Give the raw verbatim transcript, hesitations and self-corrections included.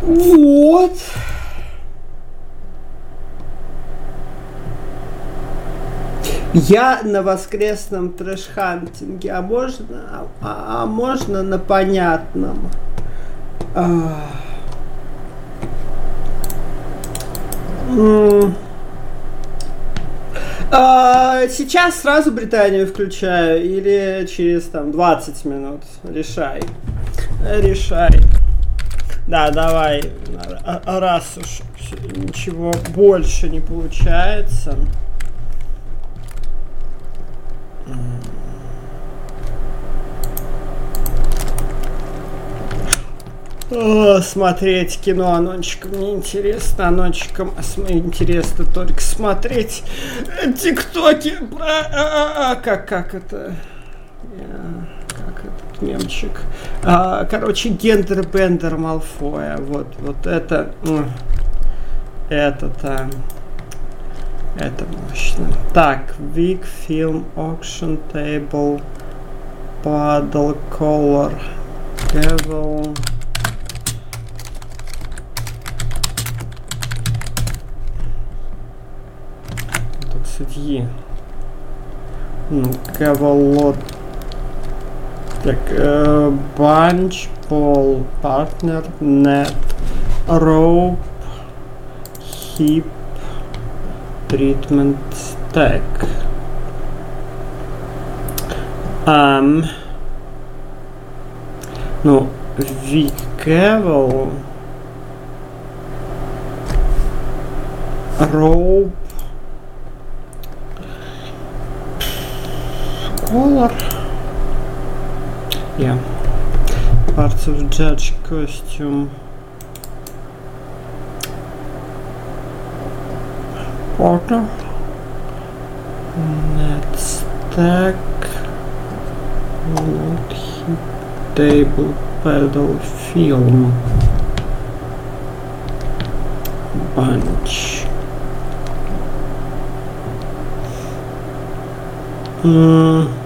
Вот. Я на воскресном трэш-хантинге, а можно, а, а можно на понятном? А, а, сейчас сразу Британию включаю или через там двадцать минут? Решай. Решай. Да, давай. Раз уж ничего больше не получается. О, смотреть кино анончиком не интересно, анончиком интересно только смотреть тиктоки про... А, а, как, как это... Как этот мемчик? А, короче, гендер-бендер Малфоя. Вот, вот это... Это-то... Это мощно. Так, Week Film Auction Table Paddle Color Devil. Тут судьи. Ну, Кавалот. Так, э, Bunch, Paul, Partner, Net, Rope, Hip, Treatment, Stack. Um, ну, Vic Cavill, Rope, Color. Yeah. Parts of Judge Costume. Porter. Net Stack. Not hit table pedal film. Bunch. Mm.